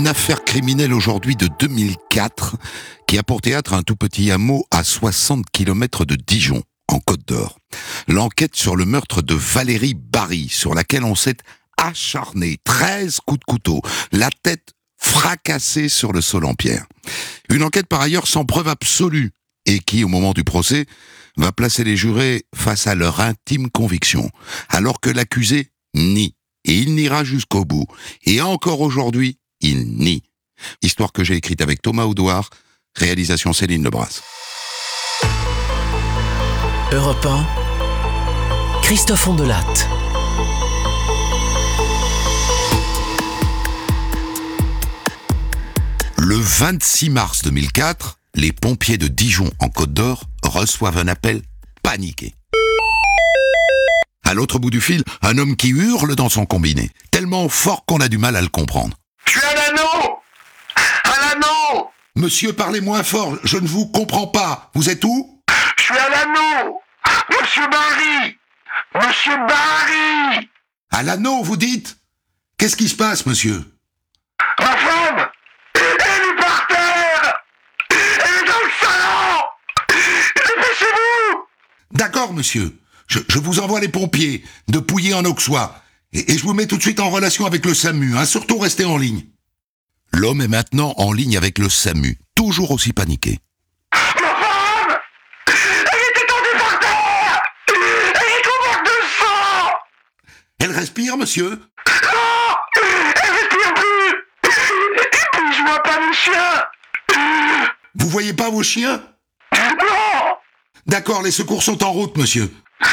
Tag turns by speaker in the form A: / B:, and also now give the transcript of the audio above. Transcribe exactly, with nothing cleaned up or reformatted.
A: affaire criminelle aujourd'hui de deux mille quatre qui a pour théâtre un tout petit hameau à soixante kilomètres de Dijon, en Côte d'Or. L'enquête sur le meurtre de Valérie Barry, sur laquelle on s'est acharné, treize coups de couteau, la tête fracassée sur le sol en pierre. Une enquête par ailleurs sans preuve absolue et qui, au moment du procès, va placer les jurés face à leur intime conviction, alors que l'accusé nie. Et il niera jusqu'au bout. Et encore aujourd'hui, il nie. Histoire que j'ai écrite avec Thomas Audouard, réalisation Céline Lebras.
B: Europe un, Christophe Ondelatte.
A: Le vingt-six mars deux mille quatre, les pompiers de Dijon en Côte d'Or reçoivent un appel paniqué. À l'autre bout du fil, un homme qui hurle dans son combiné, tellement fort qu'on a du mal à le comprendre.
C: « Je suis à l'anneau ! À l'anneau !»«
A: Monsieur, parlez moins fort, je ne vous comprends pas. Vous êtes où ?»«
C: Je suis à l'anneau ! Monsieur Barry ! Monsieur Barry !»«
A: À l'anneau, vous dites ? Qu'est-ce qui se passe, monsieur ? » ?»«
C: Ma femme ! Elle est par terre ! Elle est dans le salon ! Dépêchez-vous !»«
A: D'accord, monsieur. Je, je vous envoie les pompiers de Pouilly en Auxois. Et, et je vous mets tout de suite en relation avec le SAMU, hein, surtout restez en ligne. » L'homme est maintenant en ligne avec le SAMU, toujours aussi paniqué.
C: « Ma femme ! Elle est étendue par terre ! Elle est couverte de sang !»«
A: Elle respire, monsieur ? »
C: Non ! Elle respire plus ! Et je vois pas mes chiens !»«
A: Vous voyez pas vos chiens ?
C: Non !
A: D'accord, les secours sont en route, monsieur.
C: Non !